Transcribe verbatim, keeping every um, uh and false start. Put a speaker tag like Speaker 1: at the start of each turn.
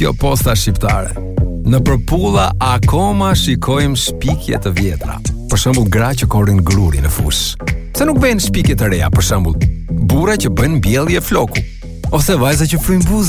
Speaker 1: kjo posta shqiptare. Në përpulla akoma shikojmë shpikje të vjetra. Për shembull, gra që korrin gruri në fush. Pse nuk bëjnë shpikje të reja, për shembull, burra që bëjnë mbjellje floku, ose vajza që fryjnë buzë.